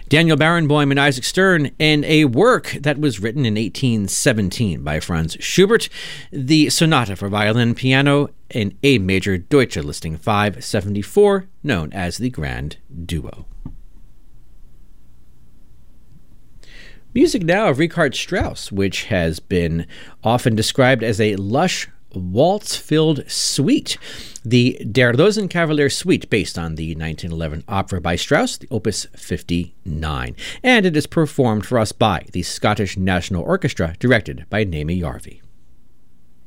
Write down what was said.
Daniel Barenboim and Isaac Stern in a work that was written in 1817 by Franz Schubert, the Sonata for Violin, Piano, in A major Deutsche Listing 574, known as the Grand Duo. Music now of Richard Strauss, which has been often described as a lush, waltz-filled suite. The Der Rosenkavalier Suite, based on the 1911 opera by Strauss, the Opus 59. And it is performed for us by the Scottish National Orchestra, directed by Naomi Jarvi.